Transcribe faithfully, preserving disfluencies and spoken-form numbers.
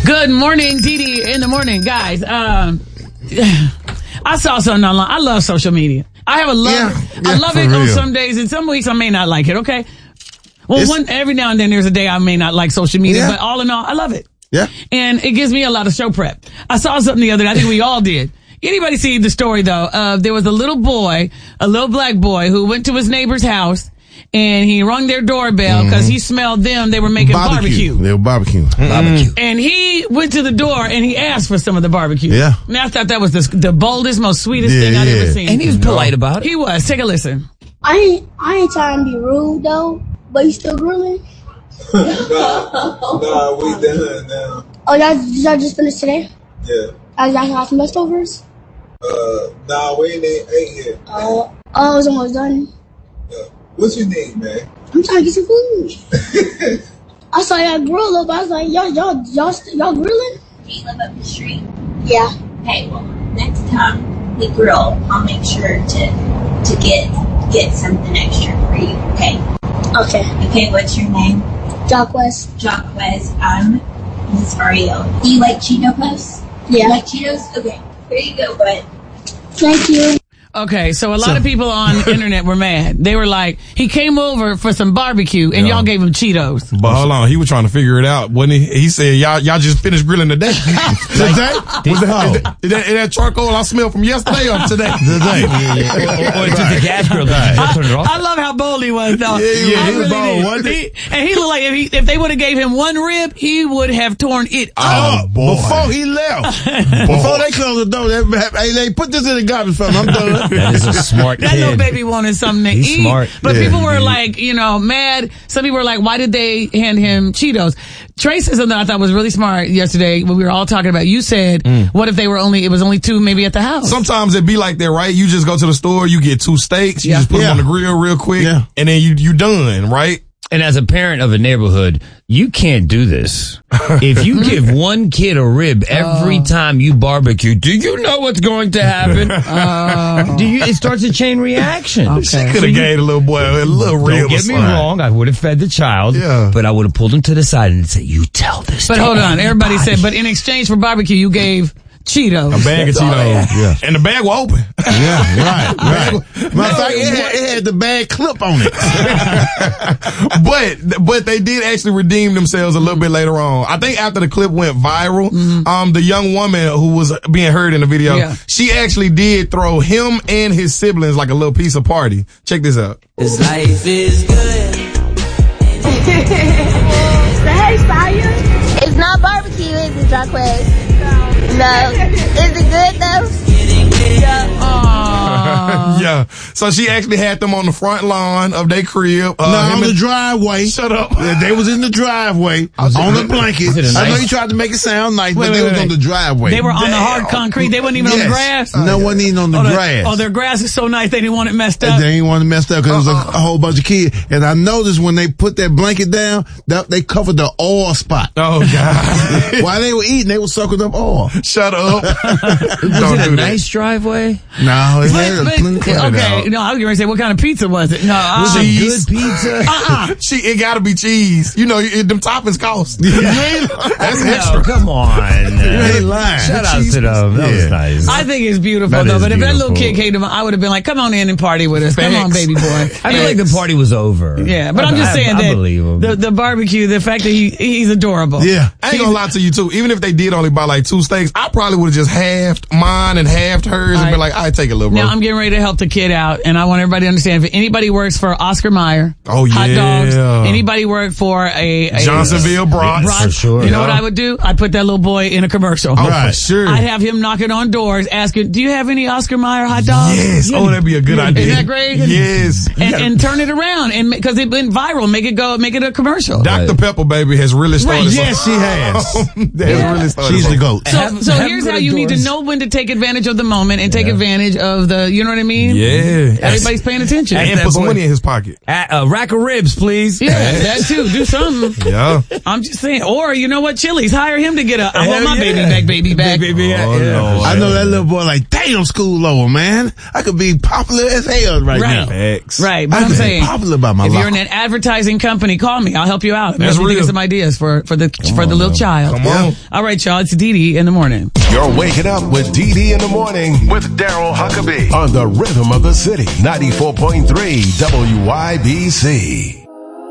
Good morning, Dee Dee in the morning. Guys, um, I saw something online. I love social media. I have a love. Yeah, yeah, I love for it on real. some days, and some weeks I may not like it, okay? Well, It's- one every now and then there's a day I may not like social media, Yeah. but all in all, I love it. Yeah. And it gives me a lot of show prep. I saw something the other day. I think we all did. Anybody see the story, though? Uh, there was a little boy, a little black boy, who went to his neighbor's house, and he rung their doorbell because he smelled them. They were making barbecue. They were barbecuing. Barbecue. And he went to the door and he asked for some of the barbecue. Yeah. And I thought that was the, the boldest, most sweetest Yeah, thing I'd yeah. ever seen. And he was polite about it. He was. Take a listen. I ain't, I ain't trying to be rude though, but you still grilling? nah, nah, we done now. Oh, y'all, y'all just finished today? Yeah. Uh, y'all got some leftovers? Uh, nah, we ain't ate yet. Oh, oh, it's almost done. Yeah. What you need, man? I'm trying to get some food. I saw y'all grill up. I was like, y'all, y'all, y'all, st- y'all grilling? Do you live up the street? Yeah. Okay, well, next time we grill, I'll make sure to to get get something extra for you. Okay. Okay. Okay. What's your name? Jock West. Jacquez. I'm Miss Ariel. Do you like Cheeto Puffs? Yeah. You like Cheetos? Okay. Here you go, bud. Thank you. Okay, so a lot of people on the internet were mad. They were like, he came over for some barbecue and Yeah. y'all gave him Cheetos. But hold on, he was trying to figure it out, wasn't he? He said, "Y'all, y'all just finished grilling today." Today? Was that, is, that, is, that, is that charcoal I smell from yesterday or today? Today. Or, or it's just the gas grill. Did you just turn it off? I love how bold he was, though. Yeah, he was- I he was bold, did. wasn't he? He- and he looked like if, he, if they would have gave him one rib, he would have torn it up. Oh, boy. before he left. Before they closed the door, they, hey, they put this in the garbage for me. I'm done. That is a smart That kid. little baby wanted something to He's eat. smart. But Yeah. people were like, you know, mad. Some people were like, why did they hand him Cheetos? Trey said something I thought was really smart yesterday when we were all talking about, you said, what if they were only, it was only two maybe at the house? Sometimes it be like that, right? You just go to the store, you get two steaks, you Yeah. just put Yeah. them on the grill real quick, Yeah. and then you you done, right? And as a parent of a neighborhood, you can't do this. If you give one kid a rib every time you barbecue, do you know what's going to happen? do you? It starts a chain reaction. Okay. She could have gave the little boy a little rib. Don't get or me something. wrong. I would have fed the child, Yeah. but I would have pulled him to the side and said, "You tell this." But to hold on, everybody anybody." said, but in exchange for barbecue, you gave Cheetos. A bag of That's all I Cheetos. Yeah. And the bag was open. Yeah, right, right. Matter of fact, it had, it had the bag clip on it. but but they did actually redeem themselves a little bit later on. I think after the clip went viral, Mm-hmm. um, the young woman who was being heard in the video, Yeah. she actually did throw him and his siblings like a little piece of party. Check this out. This life is good. Hey, Fire. It's not barbecue, is it, Jacquez? No. Is it good though? Aww. Yeah. So she actually had them on the front lawn of their crib. Uh, no, him on the and- driveway. Shut up. Yeah, they was in the driveway on the blanket. is it a I know nice- you tried to make it sound nice, Wait, but wait, they was wait, on wait. the driveway. They were on the Damn. hard concrete. They weren't even on the Yes. grass. No one even on the oh, their- grass. Oh, their grass is so nice they didn't want it messed up. They ain't want to mess up because it was a, a whole bunch of kids. And I noticed when they put that blanket down, that they covered the oil spot. Oh God. While they were eating, they were sucking up oil. Shut up. Was Don't it do a that. nice driveway? No, it But- had but- plenty of okay, no, I was going to say, what kind of pizza was it? No, uh, Was Cheese. it good pizza? uh-uh. She, it gotta be cheese. You know, it, them toppings cost. That's No, extra. come on. ain't lying. Shout out Cheese to them. That was Yeah. nice. I think it's beautiful, That though. is But if that little beautiful. kid came to me, I would have been like, come on in and party with us. Come on, Thanks. baby boy. I feel like the party was over. Yeah, but I- I'm just I- saying I that believe him. the, the barbecue, the fact that he he's adorable. Yeah. I ain't gonna lie to you too. Even if they did only buy like two steaks, I probably would have just halved mine and halved hers and Right. been like, I take a little, bro. Now I'm getting ready to help the kid out, and I want everybody to understand: if anybody works for Oscar Mayer, Oh, hot yeah. dogs, anybody work for a, a Johnsonville brats. brats, For sure. you know what Yeah. I would do? I'd put that little boy in a commercial. Oh, Right. for sure. I'd have him knocking on doors, asking, "Do you have any Oscar Mayer hot dogs?" Yes. Oh, that'd be a good idea. Isn't that great? Yes. And, and turn it around, and because it went viral, make it go, make it a commercial. Doctor Pepper, baby, has really started. Right, Yes, she has. That has really started. She's the something. goat. So, Have- so have here's good how you need to doors. know when to take advantage of the moment and take advantage of the, you know what I mean? Yeah. Everybody's paying attention. And put some money in his pocket. A, a rack of ribs, please. Yeah, that too. Do something. Yeah. I'm just saying. Or, you know what? Chili's. Hire him to get a, I want my yeah. baby back, baby back. Baby, baby, Oh, yeah. Lord. I know that little boy like, damn, school over, man. I could be popular as hell right, Right. now. X. Right. But I I'm could be saying, popular by my if life. you're in an advertising company, call me. I'll help you out. That's Maybe real. get some ideas for, for the, for the little child. Come on. All right, y'all. It's Dee Dee in the morning. You're waking up with Dee Dee in the morning with Daryl Huckabee on the Rhythm of the City, ninety-four point three W Y B C.